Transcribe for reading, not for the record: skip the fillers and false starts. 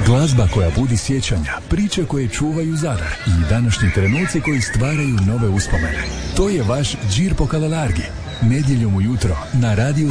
Glazba koja budi sjećanja, priče koje čuvaju Zadar i današnji trenuci koji stvaraju nove uspomene. To je vaš Džir po Kalelargi. Nedjeljom ujutro na radiju